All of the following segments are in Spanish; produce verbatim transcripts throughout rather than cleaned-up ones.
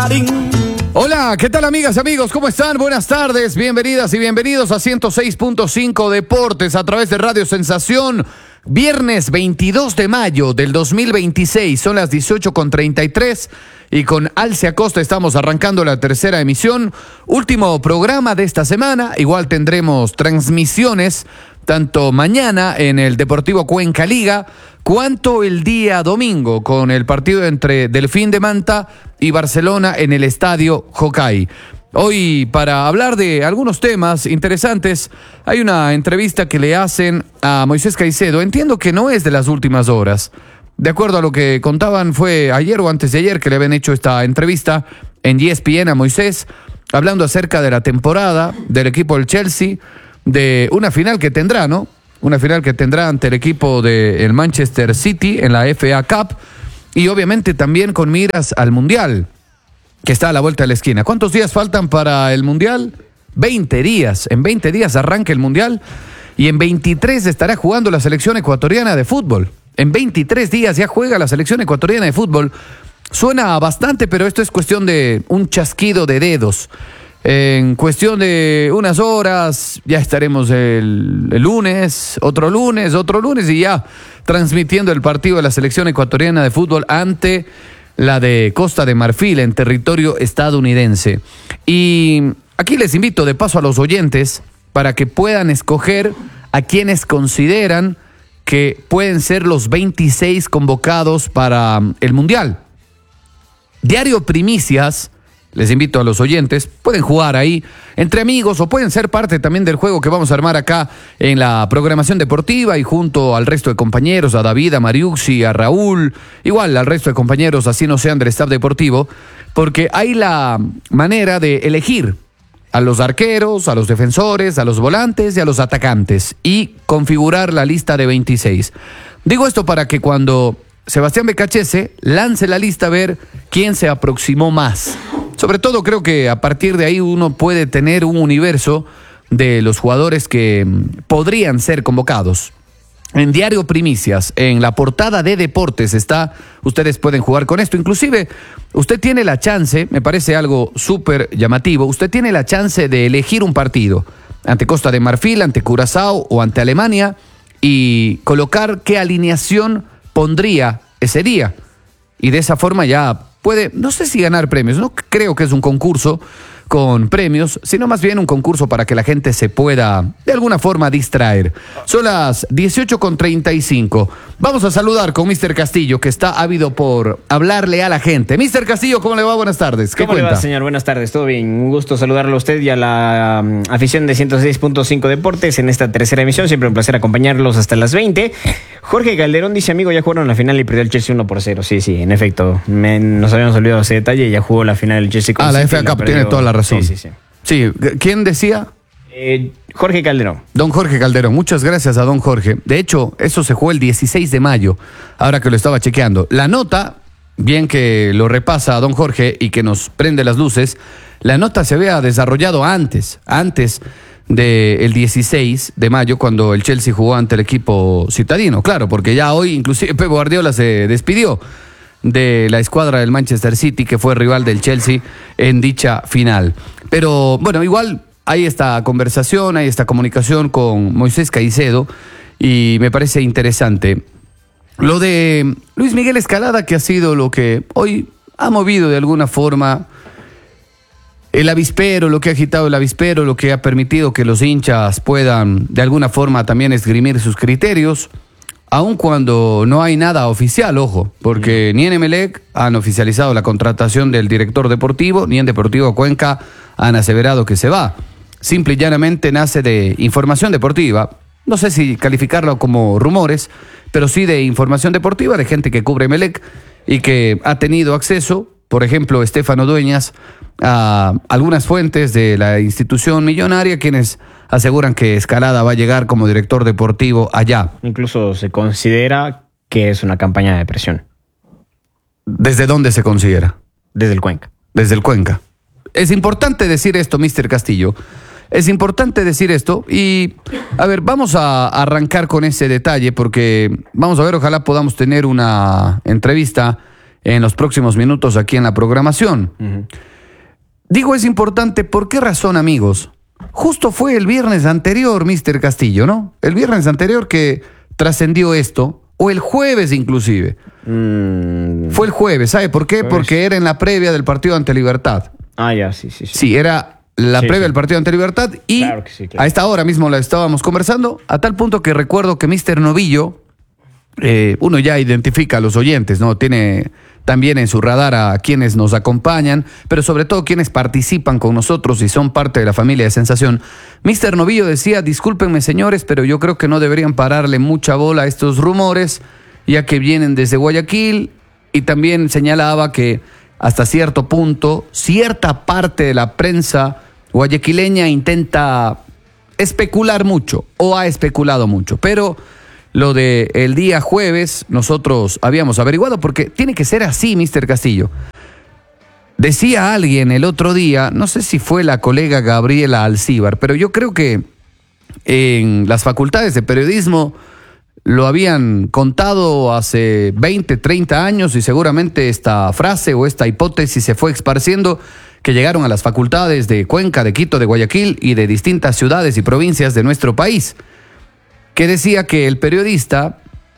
Clarín. Hola, ¿qué tal amigas, amigos? ¿Cómo están? Buenas tardes, bienvenidas y bienvenidos a ciento seis punto cinco Deportes a través de Radio Sensación. Viernes veintidós de mayo del dos mil veintiséis, son las dieciocho con treinta y tres y con Alce Acosta estamos arrancando la tercera emisión. Último programa de esta semana, igual tendremos transmisiones tanto mañana en el Deportivo Cuenca Liga, cuanto el día domingo con el partido entre Delfín de Manta y Barcelona en el Estadio Jocay. Hoy, para hablar de algunos temas interesantes, hay una entrevista que le hacen a Moisés Caicedo. Entiendo que no es de las últimas horas. De acuerdo a lo que contaban, fue ayer o antes de ayer que le habían hecho esta entrevista en E S P N a Moisés, hablando acerca de la temporada del equipo del Chelsea, de una final que tendrá, ¿no? Una final que tendrá ante el equipo del Manchester City en la F A Cup y obviamente también con miras al Mundial, que está a la vuelta de la esquina. ¿Cuántos días faltan para el Mundial? veinte días. En veinte días arranca el Mundial y en veintitrés estará jugando la selección ecuatoriana de fútbol. En veintitrés días ya juega la selección ecuatoriana de fútbol. Suena bastante, pero esto es cuestión de un chasquido de dedos. En cuestión de unas horas ya estaremos el, el lunes, otro lunes, otro lunes y ya transmitiendo el partido de la selección ecuatoriana de fútbol ante la de Costa de Marfil en territorio estadounidense. Y aquí les invito de paso a los oyentes para que puedan escoger a quienes consideran que pueden ser los veintiséis convocados para el Mundial. Diario Primicias, les invito a los oyentes, pueden jugar ahí entre amigos o pueden ser parte también del juego que vamos a armar acá en la programación deportiva y junto al resto de compañeros, a David, a Mariuxi, a Raúl, igual al resto de compañeros, así no sean del staff deportivo, porque hay la manera de elegir a los arqueros, a los defensores, a los volantes y a los atacantes y configurar la lista de veintiséis. Digo esto para que cuando Sebastián Becachese lance la lista a ver quién se aproximó más. Sobre todo creo que a partir de ahí uno puede tener un universo de los jugadores que podrían ser convocados. En Diario Primicias, en la portada de Deportes está, ustedes pueden jugar con esto. Inclusive, usted tiene la chance, me parece algo súper llamativo, usted tiene la chance de elegir un partido ante Costa de Marfil, ante Curazao o ante Alemania y colocar qué alineación pondría ese día. Y de esa forma ya puede, no sé si ganar premios, no creo que es un concurso con premios, sino más bien un concurso para que la gente se pueda de alguna forma distraer. Son las dieciocho con treinta y cinco. Vamos a saludar con mister Castillo, que está ávido por hablarle a la gente. mister Castillo, ¿cómo le va? Buenas tardes. ¿Qué ¿Cómo cuenta? le va, señor? Buenas tardes, todo bien. Un gusto saludarlo a usted y a la um, afición de ciento seis punto cinco Deportes en esta tercera emisión. Siempre un placer acompañarlos hasta las veinte. Jorge Calderón dice, amigo, ya jugaron la final y perdió el Chelsea uno por cero. Sí, sí, en efecto. Me, nos habíamos olvidado ese detalle y ya jugó la final del Chelsea con Ah, la City, F A Cup tiene toda la razón. Sí, sí, sí. Sí, ¿quién decía? Eh, Jorge Calderón. Don Jorge Calderón, muchas gracias a don Jorge. De hecho, eso se jugó el dieciséis de mayo, ahora que lo estaba chequeando. La nota, bien que lo repasa a don Jorge y que nos prende las luces, la nota se había desarrollado antes, antes del dieciséis de mayo, cuando el Chelsea jugó ante el equipo citadino. Claro, porque ya hoy inclusive Pep Guardiola se despidió de la escuadra del Manchester City, que fue rival del Chelsea en dicha final. Pero bueno, igual hay esta conversación, hay esta comunicación con Moisés Caicedo y me parece interesante. Lo de Luis Miguel Escalada, que ha sido lo que hoy ha movido de alguna forma el avispero, lo que ha agitado el avispero, lo que ha permitido que los hinchas puedan de alguna forma también esgrimir sus criterios, aun cuando no hay nada oficial, ojo, porque ni en Emelec han oficializado la contratación del director deportivo, ni en Deportivo Cuenca han aseverado que se va. Simple y llanamente nace de información deportiva, no sé si calificarlo como rumores, pero sí de información deportiva de gente que cubre Emelec y que ha tenido acceso, por ejemplo, Estefano Dueñas, a algunas fuentes de la institución millonaria, quienes aseguran que Escalada va a llegar como director deportivo allá. Incluso se considera que es una campaña de presión. ¿Desde dónde se considera? Desde el Cuenca. Desde el Cuenca. Es importante decir esto, mister Castillo. Es importante decir esto y, a ver, vamos a arrancar con ese detalle porque, vamos a ver, ojalá podamos tener una entrevista en los próximos minutos aquí en la programación. Uh-huh. Digo, es importante, ¿por qué razón, amigos? Justo fue el viernes anterior, mister Castillo, ¿no? El viernes anterior que trascendió esto, o el jueves inclusive. Mm. Fue el jueves, ¿sabe por qué? Jueves. Porque era en la previa del partido ante Libertad. Ah, ya, sí, sí. Sí, Sí, era la Sí, previa sí. del partido ante Libertad y Claro que sí, claro. a esta hora mismo la estábamos conversando, a tal punto que recuerdo que mister Novillo, eh, uno ya identifica a los oyentes, ¿no? Tiene también en su radar a quienes nos acompañan, pero sobre todo quienes participan con nosotros y son parte de la familia de Sensación. mister Novillo decía, discúlpenme señores, pero yo creo que no deberían pararle mucha bola a estos rumores, ya que vienen desde Guayaquil, y también señalaba que hasta cierto punto, cierta parte de la prensa guayaquileña intenta especular mucho, o ha especulado mucho, pero lo de el día jueves nosotros habíamos averiguado, porque tiene que ser así, mister Castillo. Decía alguien el otro día, no sé si fue la colega Gabriela Alcíbar, pero yo creo que en las facultades de periodismo lo habían contado hace veinte, treinta años y seguramente esta frase o esta hipótesis se fue esparciendo, que llegaron a las facultades de Cuenca, de Quito, de Guayaquil y de distintas ciudades y provincias de nuestro país, que decía que el periodista,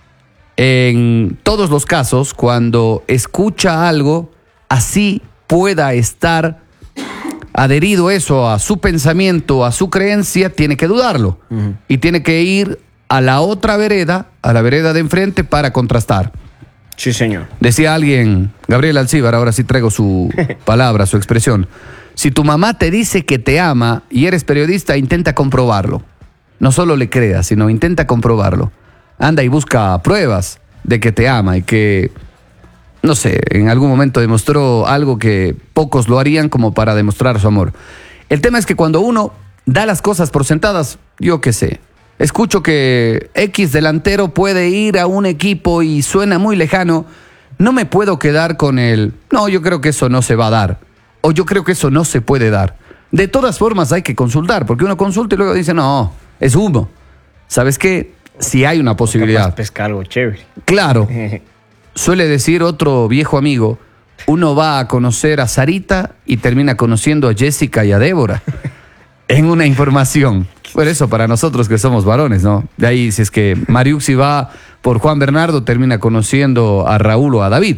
en todos los casos, cuando escucha algo, así pueda estar adherido eso a su pensamiento, a su creencia, tiene que dudarlo. Uh-huh. Y tiene que ir a la otra vereda, a la vereda de enfrente, para contrastar. Sí, señor. Decía alguien, Gabriel Alcíbar, ahora sí traigo su palabra, su expresión. Si tu mamá te dice que te ama y eres periodista, intenta comprobarlo. No solo le creas, sino intenta comprobarlo. Anda y busca pruebas de que te ama y que, no sé, en algún momento demostró algo que pocos lo harían como para demostrar su amor. El tema es que cuando uno da las cosas por sentadas, yo qué sé, escucho que X delantero puede ir a un equipo y suena muy lejano, no me puedo quedar con el, no, yo creo que eso no se va a dar, o yo creo que eso no se puede dar. De todas formas hay que consultar, porque uno consulta y luego dice, no, es humo. ¿Sabes qué? Si hay una posibilidad. Capaz pesca algo chévere. Claro. Suele decir otro viejo amigo, uno va a conocer a Sarita y termina conociendo a Jessica y a Débora. En una información. Por eso, para nosotros que somos varones, ¿no? De ahí, si es que Mariuxi va por Juan Bernardo, termina conociendo a Raúl o a David.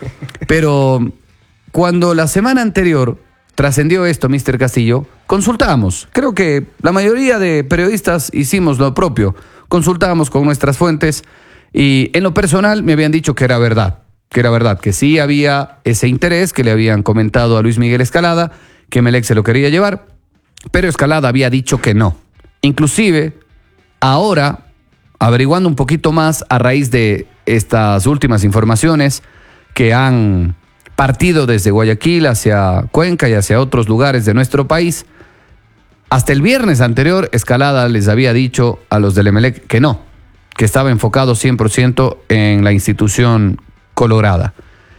Pero cuando la semana anterior trascendió esto, mister Castillo, consultamos. Creo que la mayoría de periodistas hicimos lo propio. Consultábamos con nuestras fuentes y en lo personal me habían dicho que era verdad. Que era verdad, que sí había ese interés que le habían comentado a Luis Miguel Escalada, que Melec se lo quería llevar, pero Escalada había dicho que no. Inclusive, ahora, averiguando un poquito más a raíz de estas últimas informaciones que han partido desde Guayaquil hacia Cuenca y hacia otros lugares de nuestro país, hasta el viernes anterior, Escalada les había dicho a los del Emelec que no, que estaba enfocado cien por ciento en la institución colorada.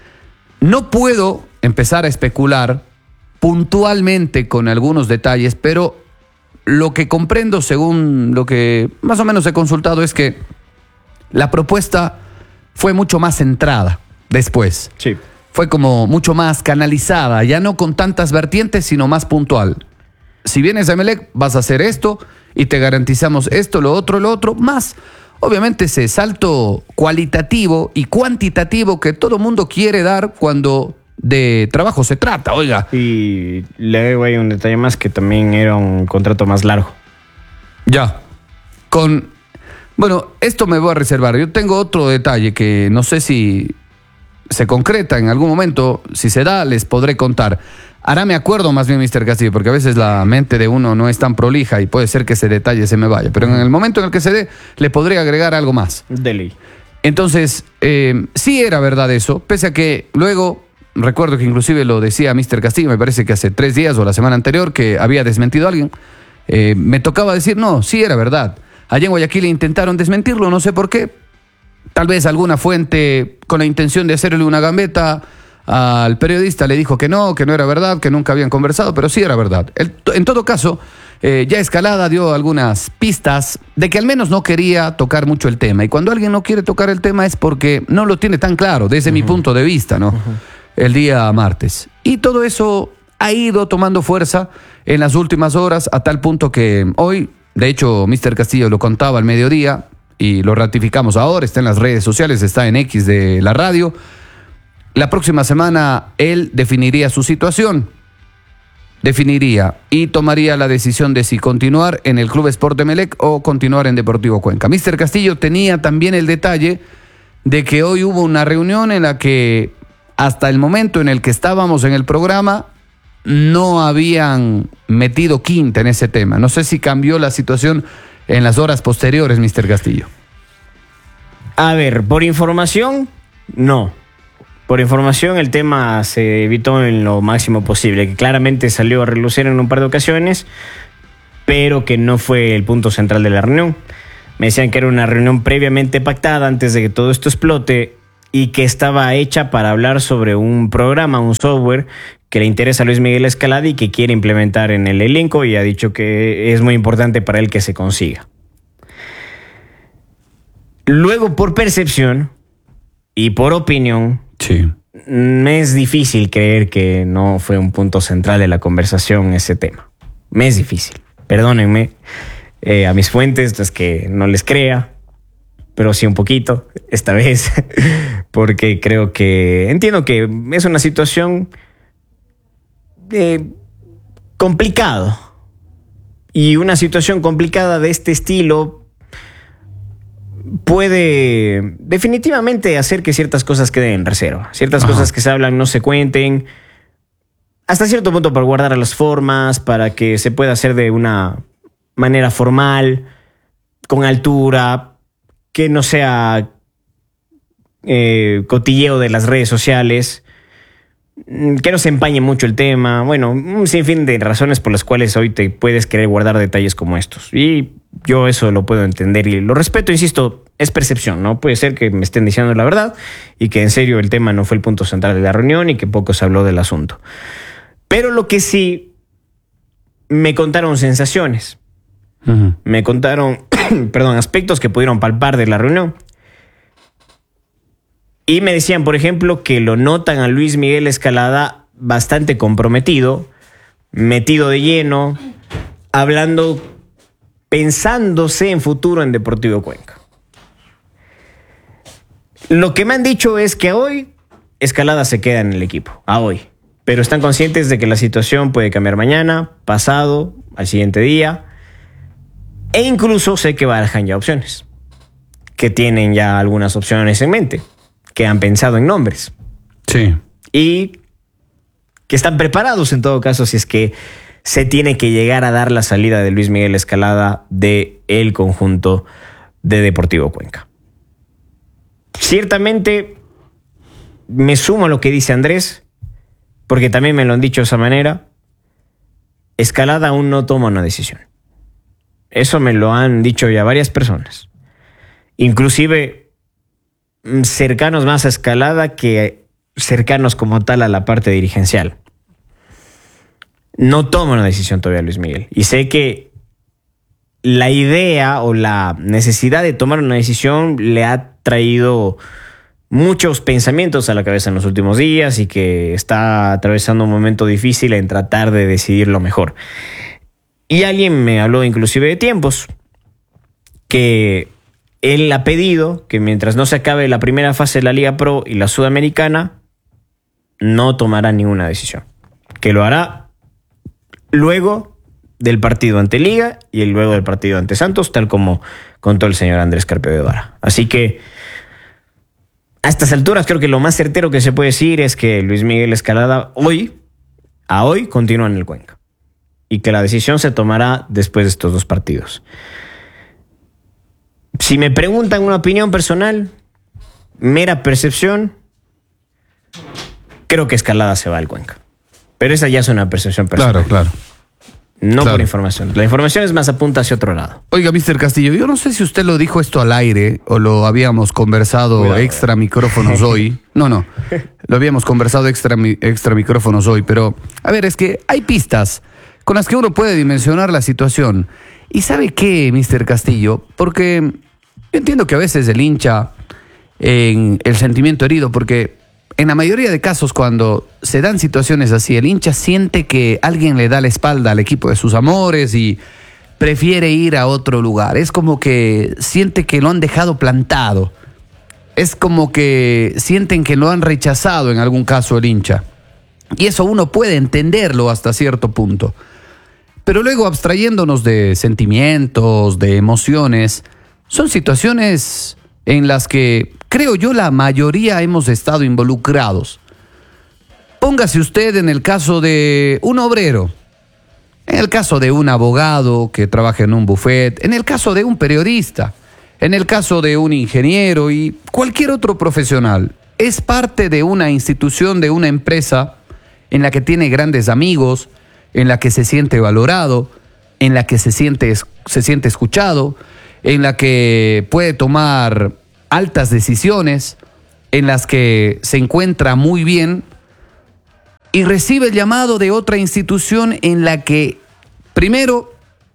No puedo empezar a especular puntualmente con algunos detalles, pero lo que comprendo, según lo que más o menos he consultado, es que la propuesta fue mucho más centrada después. Sí. Fue como mucho más canalizada, ya no con tantas vertientes, sino más puntual. Si vienes a Emelec, vas a hacer esto y te garantizamos esto, lo otro, lo otro, más. Obviamente ese salto cualitativo y cuantitativo que todo mundo quiere dar cuando de trabajo se trata, oiga. Y le agrego ahí un detalle más, que también era un contrato más largo. Ya. Con... Bueno, esto me voy a reservar. Yo tengo otro detalle que no sé si se concreta en algún momento. Si se da, les podré contar. Ahora me acuerdo más bien, mister Castillo, porque a veces la mente de uno no es tan prolija y puede ser que ese detalle se me vaya. Pero en el momento en el que se dé, le podré agregar algo más. De ley. Entonces, eh, sí era verdad eso, pese a que luego, recuerdo que inclusive lo decía mister Castillo, me parece que hace tres días o la semana anterior, que había desmentido a alguien, eh, me tocaba decir, no, sí era verdad. Allá en Guayaquil intentaron desmentirlo, no sé por qué. Tal vez alguna fuente con la intención de hacerle una gambeta al periodista le dijo que no, que no era verdad, que nunca habían conversado, pero sí era verdad. El, en todo caso, eh, ya Escalada dio algunas pistas de que al menos no quería tocar mucho el tema. Y cuando alguien no quiere tocar el tema es porque no lo tiene tan claro, desde uh-huh. mi punto de vista, ¿no? Uh-huh. El día martes. Y todo eso ha ido tomando fuerza en las últimas horas, a tal punto que hoy, de hecho, mister Castillo lo contaba al mediodía y lo ratificamos ahora, está en las redes sociales, está en X de la radio. La próxima semana él definiría su situación, definiría y tomaría la decisión de si continuar en el Club Sport Emelec o continuar en Deportivo Cuenca. mister Castillo tenía también el detalle de que hoy hubo una reunión en la que hasta el momento en el que estábamos en el programa no habían metido quinta en ese tema. No sé si cambió la situación en las horas posteriores, mister Castillo. A ver, por información, no. Por información, el tema se evitó en lo máximo posible, que claramente salió a relucir en un par de ocasiones, pero que no fue el punto central de la reunión. Me decían que era una reunión previamente pactada antes de que todo esto explote y que estaba hecha para hablar sobre un programa, un software que le interesa a Luis Miguel Escalada y que quiere implementar en el elenco, y ha dicho que es muy importante para él que se consiga. Luego, por percepción y por opinión, sí, me es difícil creer que no fue un punto central de la conversación ese tema. Me es difícil. Perdónenme eh, a mis fuentes, es que no les crea, pero sí un poquito esta vez, porque creo que entiendo que es una situación eh, complicada, y una situación complicada de este estilo puede definitivamente hacer que ciertas cosas queden en reserva, ciertas Ajá. cosas que se hablan no se cuenten, hasta cierto punto para guardar las formas, para que se pueda hacer de una manera formal, con altura, que no sea eh, cotilleo de las redes sociales, que no se empañe mucho el tema. Bueno, un sinfín de razones por las cuales hoy te puedes querer guardar detalles como estos. Y yo eso lo puedo entender y lo respeto, insisto, es percepción, ¿no? Puede ser que me estén diciendo la verdad y que en serio el tema no fue el punto central de la reunión y que poco se habló del asunto. Pero lo que sí, me contaron sensaciones. Uh-huh. Me contaron, perdón, aspectos que pudieron palpar de la reunión. Y me decían, por ejemplo, que lo notan a Luis Miguel Escalada bastante comprometido, metido de lleno, hablando, pensándose en futuro en Deportivo Cuenca. Lo que me han dicho es que hoy Escalada se queda en el equipo, a hoy. Pero están conscientes de que la situación puede cambiar mañana, pasado, al siguiente día. E incluso sé que barajan ya opciones, que tienen ya algunas opciones en mente, que han pensado en nombres. Sí. Y que están preparados en todo caso si es que se tiene que llegar a dar la salida de Luis Miguel Escalada del conjunto de Deportivo Cuenca. Ciertamente me sumo a lo que dice Andrés, porque también me lo han dicho de esa manera. Escalada aún no toma una decisión. Eso me lo han dicho ya varias personas. Inclusive cercanos más a Escalada que cercanos como tal a la parte dirigencial. No toma una decisión todavía Luis Miguel. Y sé que la idea o la necesidad de tomar una decisión le ha traído muchos pensamientos a la cabeza en los últimos días y que está atravesando un momento difícil en tratar de decidir lo mejor. Y alguien me habló inclusive de tiempos, que él ha pedido que mientras no se acabe la primera fase de la Liga Pro y la Sudamericana, no tomará ninguna decisión. Que lo hará luego del partido ante Liga y luego del partido ante Santos, tal como contó el señor Andrés Carpio de Vara. Así que a estas alturas creo que lo más certero que se puede decir es que Luis Miguel Escalada hoy, a hoy, continúa en el Cuenca. Y que la decisión se tomará después de estos dos partidos. Si me preguntan una opinión personal, mera percepción, creo que Escalada se va al Cuenca. Pero esa ya es una percepción personal. Claro, claro. No claro. por información. La información es más apunta hacia otro lado. Oiga, mister Castillo, yo no sé si usted lo dijo esto al aire o lo habíamos conversado Cuidado, extra eh. micrófonos hoy. No, no. Lo habíamos conversado extra, extra micrófonos hoy, pero a ver, es que hay pistas con las que uno puede dimensionar la situación. ¿Y sabe qué, mister Castillo? Porque yo entiendo que a veces el hincha en el sentimiento herido, porque en la mayoría de casos cuando se dan situaciones así, el hincha siente que alguien le da la espalda al equipo de sus amores y prefiere ir a otro lugar. Es como que siente que lo han dejado plantado. Es como que sienten que lo han rechazado en algún caso el hincha. Y eso uno puede entenderlo hasta cierto punto. Pero luego, abstrayéndonos de sentimientos, de emociones, son situaciones en las que, creo yo, la mayoría hemos estado involucrados. Póngase usted en el caso de un obrero, en el caso de un abogado que trabaja en un buffet, en el caso de un periodista, en el caso de un ingeniero y cualquier otro profesional. Es parte de una institución, de una empresa en la que tiene grandes amigos, en la que se siente valorado, en la que se siente, se siente escuchado, en la que puede tomar altas decisiones, en las que se encuentra muy bien y recibe el llamado de otra institución en la que, primero,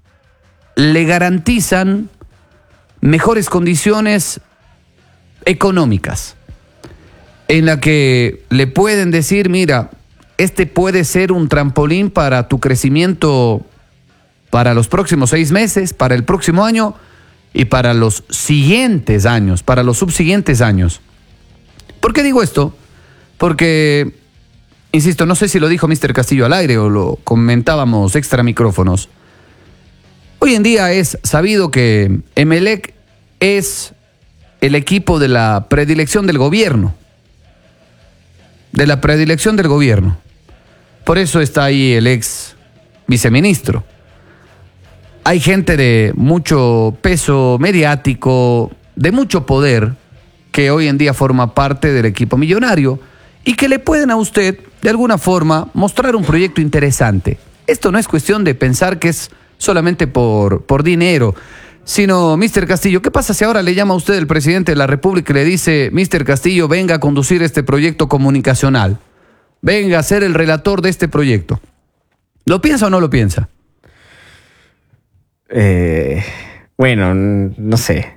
le garantizan mejores condiciones económicas, en la que le pueden decir, mira, este puede ser un trampolín para tu crecimiento para los próximos seis meses, para el próximo año y para los siguientes años, para los subsiguientes años. ¿Por qué digo esto? Porque, insisto, no sé si lo dijo mister Castillo al aire o lo comentábamos extra micrófonos. Hoy en día es sabido que Emelec es el equipo de la predilección del gobierno. De la predilección del gobierno. Por eso está ahí el ex viceministro. Hay gente de mucho peso mediático, de mucho poder, que hoy en día forma parte del equipo millonario y que le pueden a usted, de alguna forma, mostrar un proyecto interesante. Esto no es cuestión de pensar que es solamente por, por dinero, sino, mister Castillo, ¿qué pasa si ahora le llama a usted el presidente de la República y le dice, mister Castillo, venga a conducir este proyecto comunicacional? Venga a ser el relator de este proyecto. ¿Lo piensa o no lo piensa? Eh, bueno, no sé.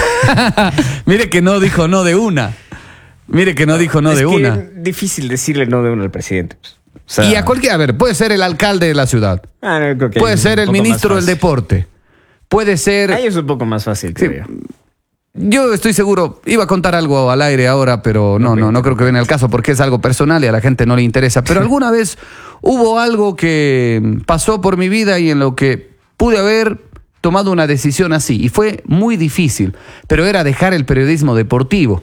Mire que no dijo no de una. Mire que no dijo no es de que una. Es difícil decirle no de una al presidente. Pues. O sea, y a cualquier, a ver, puede ser el alcalde de la ciudad. Ah, no, creo que puede ser el ministro del deporte. Puede ser... Ahí es un poco más fácil, creo sí. yo. Yo estoy seguro, iba a contar algo al aire ahora, pero no, no, no creo que venga al caso porque es algo personal y a la gente no le interesa. Pero alguna vez hubo algo que pasó por mi vida y en lo que pude haber tomado una decisión así. Y fue muy difícil, pero era dejar el periodismo deportivo,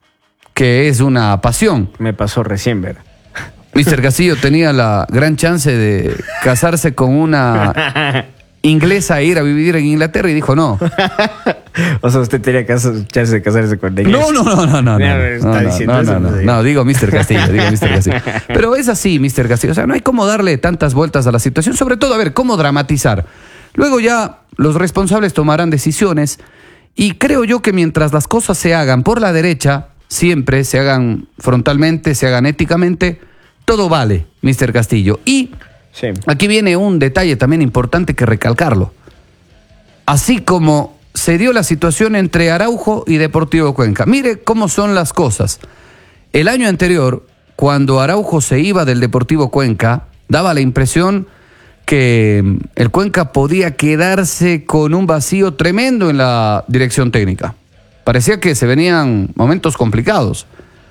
que es una pasión. Me pasó recién, ver. mister Castillo tenía la gran chance de casarse con una inglesa e ir a vivir en Inglaterra y dijo no. O sea, usted tenía chance de casarse con ella. No, no, no, no, no. No, está no, diciendo no, eso, no, no, no, digo mister Castillo, digo mister Castillo. Pero es así, mister Castillo. O sea, no hay cómo darle tantas vueltas a la situación, sobre todo, a ver, cómo dramatizar. Luego ya los responsables tomarán decisiones y creo yo que mientras las cosas se hagan por la derecha, siempre se hagan frontalmente, se hagan éticamente, todo vale, mister Castillo. Y sí. Aquí viene un detalle también importante que recalcarlo. Así como se dio la situación entre Araujo y Deportivo Cuenca. Mire cómo son las cosas. El año anterior, cuando Araujo se iba del Deportivo Cuenca, daba la impresión que el Cuenca podía quedarse con un vacío tremendo en la dirección técnica. Parecía que se venían momentos complicados.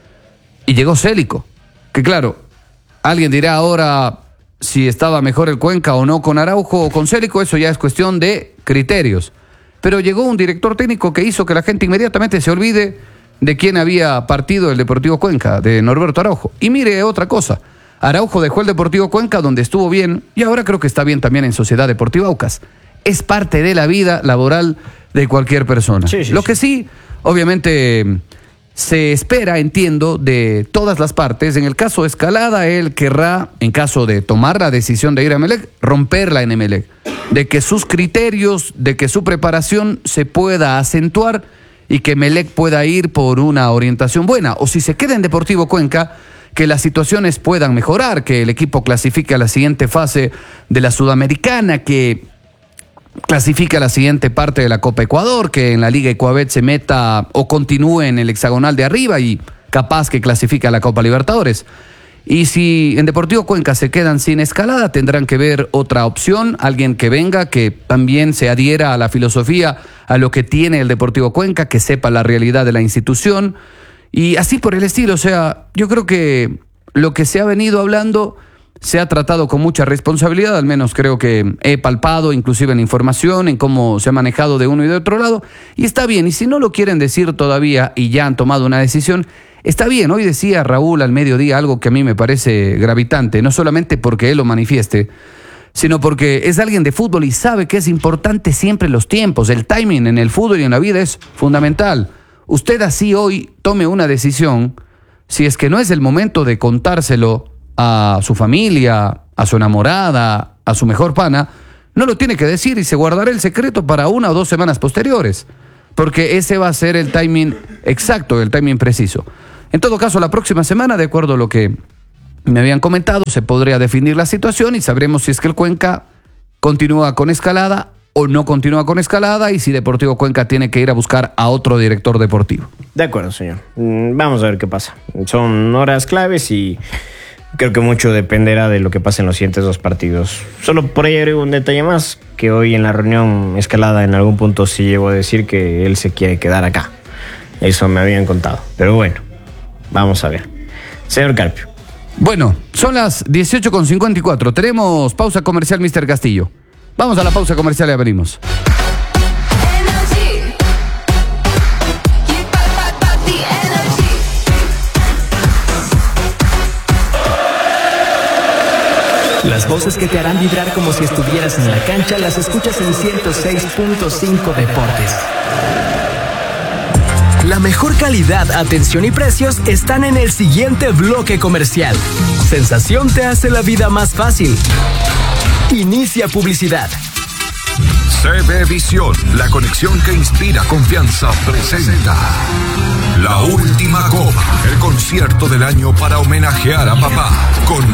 Y llegó Célico, que claro, alguien dirá ahora si estaba mejor el Cuenca o no con Araujo o con Célico, eso ya es cuestión de criterios. Pero llegó un director técnico que hizo que la gente inmediatamente se olvide de quién había partido el Deportivo Cuenca, de Norberto Araujo. Y mire otra cosa, Araujo dejó el Deportivo Cuenca donde estuvo bien y ahora creo que está bien también en Sociedad Deportiva Aucas. Es parte de la vida laboral de cualquier persona. Sí, sí, Lo sí. que sí, obviamente, se espera, entiendo, de todas las partes. En el caso de Escalada, él querrá, en caso de tomar la decisión de ir a Emelec, romperla en Emelec. De que sus criterios, de que su preparación se pueda acentuar y que Emelec pueda ir por una orientación buena. O si se queda en Deportivo Cuenca, que las situaciones puedan mejorar, que el equipo clasifique a la siguiente fase de la Sudamericana, que clasifique a la siguiente parte de la Copa Ecuador, que en la Liga Ecuabet se meta o continúe en el hexagonal de arriba y capaz que clasifique a la Copa Libertadores. Y si en Deportivo Cuenca se quedan sin Escalada, tendrán que ver otra opción, alguien que venga, que también se adhiera a la filosofía, a lo que tiene el Deportivo Cuenca, que sepa la realidad de la institución, y así por el estilo. O sea, yo creo que lo que se ha venido hablando se ha tratado con mucha responsabilidad, al menos creo que he palpado, inclusive en información, en cómo se ha manejado de uno y de otro lado, y está bien. Y si no lo quieren decir todavía y ya han tomado una decisión, está bien. Hoy decía Raúl al mediodía algo que a mí me parece gravitante, no solamente porque él lo manifieste, sino porque es alguien de fútbol y sabe que es importante siempre los tiempos. El timing en el fútbol y en la vida es fundamental. Usted así hoy tome una decisión, si es que no es el momento de contárselo a su familia, a su enamorada, a su mejor pana, no lo tiene que decir y se guardará el secreto para una o dos semanas posteriores, porque ese va a ser el timing exacto, el timing preciso. En todo caso, la próxima semana, de acuerdo a lo que me habían comentado, se podría definir la situación y sabremos si es que el Cuenca continúa con Escalada o no continúa con Escalada, y si Deportivo Cuenca tiene que ir a buscar a otro director deportivo. De acuerdo, señor. Vamos a ver qué pasa. Son horas claves y creo que mucho dependerá de lo que pase en los siguientes dos partidos. Solo por ahí agrego un detalle más, que hoy en la reunión Escalada en algún punto sí llegó a decir que él se quiere quedar acá. Eso me habían contado. Pero bueno, vamos a ver. Señor Carpio. Bueno, son las dieciocho con cincuenta y cuatro. Tenemos pausa comercial, mister Castillo. Vamos a la pausa comercial y ya venimos. Las voces que te harán vibrar como si estuvieras en la cancha las escuchas en ciento seis punto cinco Deportes. La mejor calidad, atención y precios están en el siguiente bloque comercial. Sensación te hace la vida más fácil. Inicia publicidad. C B Visión, la conexión que inspira confianza, presenta La Última Copa, el concierto del año para homenajear a papá con